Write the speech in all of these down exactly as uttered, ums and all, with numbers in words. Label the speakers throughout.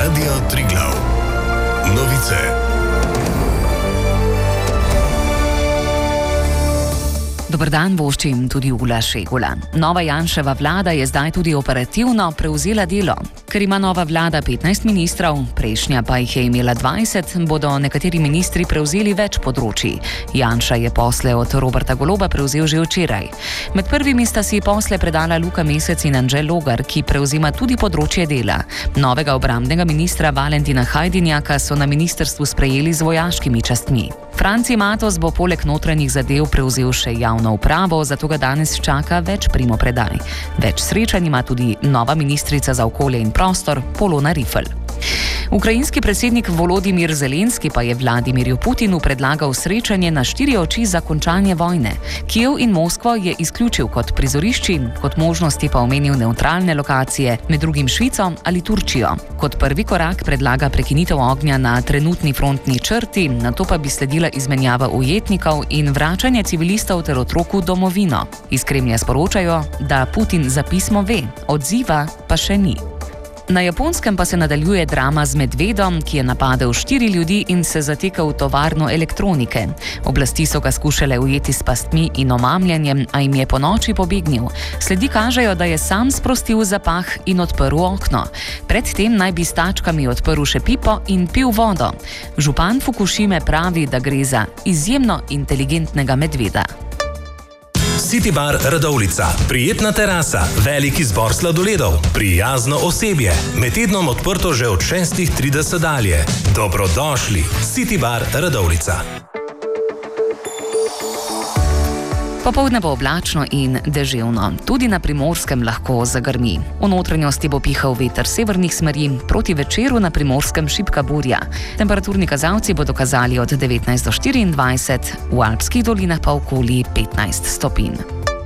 Speaker 1: Radio Triglav. Novice.
Speaker 2: Dober dan, voščim tudi Ula Šegula. Nova Janševa vlada je zdaj tudi operativno prevzela delo. Ker ima nova vlada petnajst ministrov, prejšnja pa jih je imela dvajset, bodo nekateri ministri prevzeli več področij. Janša je posle od Roberta Goloba prevzel že včeraj. Med prvimi sta si posle predala Luka Mesec in Anže Logar, ki prevzema tudi področje dela. Novega obrambnega ministra Valentina Hajdinjaka so na ministrstvu sprejeli z vojaškimi častmi. Franci Matos bo poleg notranjih zadev prevzel še javno upravo, zato ga danes čaka več primopredaj. Več srečanj ima tudi nova ministrica za okolje in prostor Polona Rifl. Ukrajinski predsednik Volodimir Zelenski pa je Vladimirju Putinu predlagal srečanje na štiri oči za končanje vojne. Kijev in Moskvo je izključil kot prizorišči, kot možnosti pa omenil nevtralne lokacije, med drugim Švico ali Turčijo. Kot prvi korak predlaga prekinitev ognja na trenutni frontni črti, nato pa bi sledila izmenjava ujetnikov in vračanje civilistov ter otrok v domovino. Iz Kremlja sporočajo, da Putin za pismo ve, odziva pa še ni. Na Japonskem pa se nadaljuje drama z medvedom, ki je napadel štiri ljudi in se zatekel v tovarno elektronike. Oblasti so ga skušale ujeti s pastmi in omamljanjem, a jim je ponoči pobegnil. Sledi kažejo, da je sam sprostil zapah in odprl okno. Predtem naj bi s tačkami odprl še pipo in pil vodo. Župan Fukušime pravi, da gre za izjemno inteligentnega medveda.
Speaker 3: City Bar Radovljica. Prijetna terasa, velik izbor sladoledov, prijazno osebje. Med tednom odprto že od šestih trideset dalje. Dobrodošli. City Bar Radovljica.
Speaker 2: Popoldne bo oblačno in deževno. Tudi na Primorskem lahko zagrmi. V notranjosti bo pihal veter severnih smeri, proti večeru na Primorskem šibka burja. Temperaturni kazalci bodo kazali od devetnajst do štiriindvajset, v alpskih dolinah pa okoli petnajst stopinj.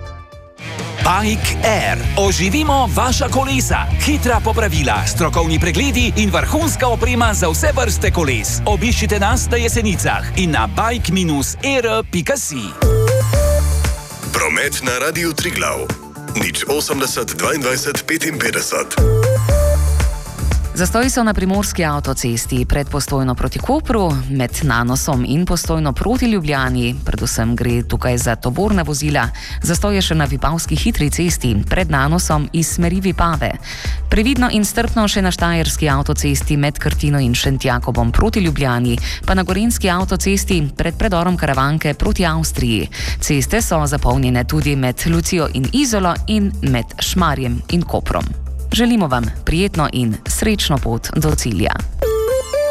Speaker 4: Bike Air. Oživimo vaša kolesa. Hitra popravila, strokovni pregledi in vrhunska oprema za vse vrste koles. Obiščite nas na Jesenicah in na bike air pika si.
Speaker 1: Promet na Radiu Triglav. Nič osemdeset dvaindvajset petinpetdeset.
Speaker 2: Zastoji so na primorski avtocesti pred Postojno proti Kopru, med Nanosom in Postojno proti Ljubljani, predvsem gre tukaj za tovorna vozila. Zastoj je še na Vipavski hitri cesti pred Nanosom iz smeri Vipave. Previdno in strpno še na Štajerski avtocesti med Krtino in Šentjakobom proti Ljubljani, pa na Gorenjski avtocesti pred predorom Karavanke proti Avstriji. Ceste so zapolnjene tudi med Lucijo in Izolo in med Šmarjem in Koprom. Želimo vam prijetno in srečno pot do cilja.